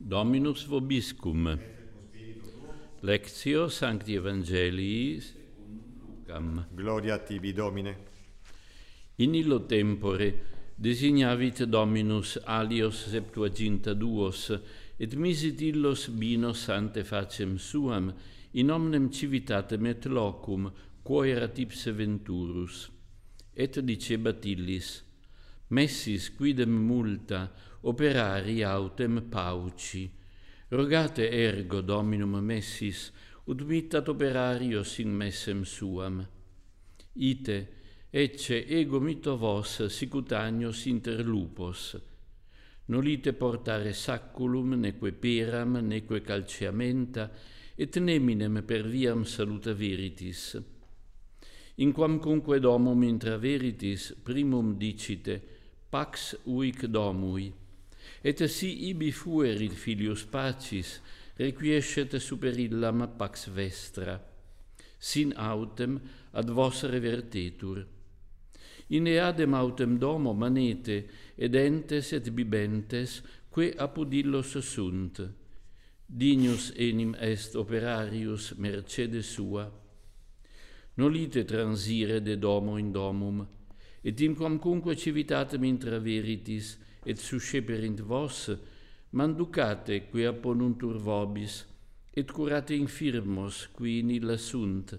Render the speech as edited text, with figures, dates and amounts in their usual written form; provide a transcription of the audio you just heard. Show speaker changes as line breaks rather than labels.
Dominus vobiscum. Lectio Sancti Evangelii Lucam.
Gloria a tibi, Domine.
In illo tempore designavit Dominus alios Septuaginta duos, et misit illos binos ante facem suam, in omnem civitatem et locum, quo erat ipse venturus. Et dicebat illis: Messis quidem multa, operari autem pauci. Rogate ergo Dominum messis, ut mittat operarios in messem suam. Ite, ecce ego mitto vos sicut agnos inter lupos. Nolite portare sacculum, neque peram, neque calceamenta, et neminem per viam saluta veritis. In quamcunque domum intra veritis primum dicite, pax uic domui, et si ibi fuerit filius pacis, requiescet super illam pax vestra. Sin autem ad vos revertetur. In eadem autem domo manete, ed entes et bibentes, que apud illos sunt. Dignus enim est operarius mercede sua. Nolite transire de domo in domum, et in quamcunque civitatem intra veritis, et susceperint vos, manducate que apponuntur vobis, et curate infirmos qui in illa sunt,